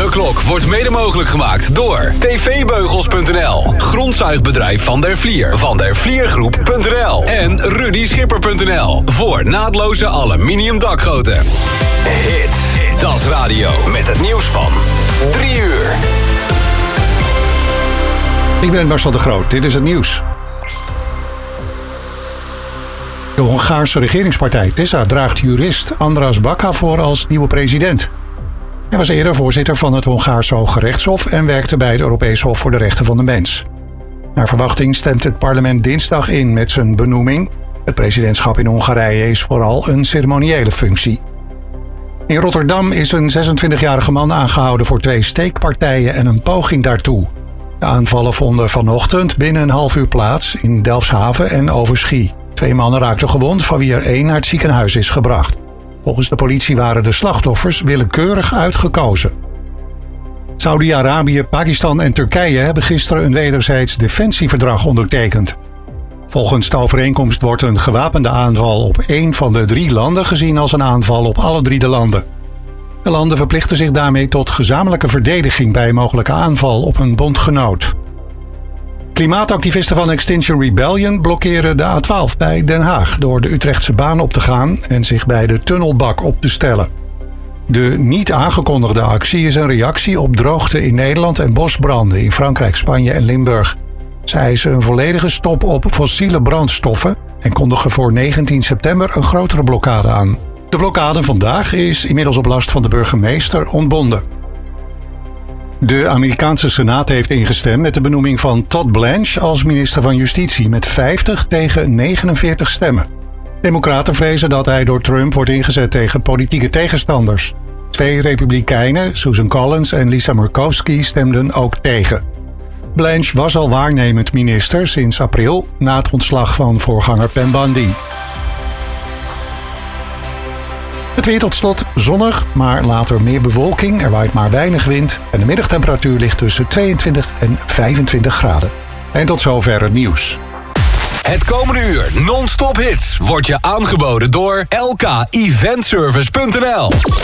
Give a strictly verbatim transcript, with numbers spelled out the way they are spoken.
Alarmklok wordt mede mogelijk gemaakt door T V Beugels punt n l, grondzuigbedrijf Van der Vlier, Van der Vliergroep punt n l en Rudy Schipper punt n l voor naadloze aluminium dakgoten. Hits, dat is radio met het nieuws van drie uur. Ik ben Marcel de Groot, dit is het nieuws. De Hongaarse regeringspartij TISA draagt jurist András Baka voor als nieuwe president. Hij was eerder voorzitter van het Hongaarse Hoge Rechtshof en werkte bij het Europees Hof voor de Rechten van de Mens. Naar verwachting stemt het parlement dinsdag in met zijn benoeming. Het presidentschap in Hongarije is vooral een ceremoniële functie. In Rotterdam is een zesentwintigjarige man aangehouden voor twee steekpartijen en een poging daartoe. De aanvallen vonden vanochtend binnen een half uur plaats in Delfshaven en Overschie. Twee mannen raakten gewond, van wie er één naar het ziekenhuis is gebracht. Volgens de politie waren de slachtoffers willekeurig uitgekozen. Saudi-Arabië, Pakistan en Turkije hebben gisteren een wederzijds defensieverdrag ondertekend. Volgens de overeenkomst wordt een gewapende aanval op één van de drie landen gezien als een aanval op alle drie de landen. De landen verplichten zich daarmee tot gezamenlijke verdediging bij mogelijke aanval op een bondgenoot. Klimaatactivisten van Extinction Rebellion blokkeren de A twaalf bij Den Haag door de Utrechtse baan op te gaan en zich bij de tunnelbak op te stellen. De niet aangekondigde actie is een reactie op droogte in Nederland en bosbranden in Frankrijk, Spanje en Limburg. Zij eisen een volledige stop op fossiele brandstoffen en kondigen voor negentien september een grotere blokkade aan. De blokkade vandaag is inmiddels op last van de burgemeester ontbonden. De Amerikaanse Senaat heeft ingestemd met de benoeming van Todd Blanche als minister van Justitie met vijftig tegen negenenveertig stemmen. Democraten vrezen dat hij door Trump wordt ingezet tegen politieke tegenstanders. Twee republikeinen, Susan Collins en Lisa Murkowski, stemden ook tegen. Blanche was al waarnemend minister sinds april na het ontslag van voorganger Pam Bondi. Het weer tot slot zonnig, maar later meer bewolking. Er waait maar weinig wind en de middagtemperatuur ligt tussen tweeëntwintig en vijfentwintig graden. En tot zover het nieuws. Het komende uur non-stop hits wordt je aangeboden door L K Eventservice punt n l.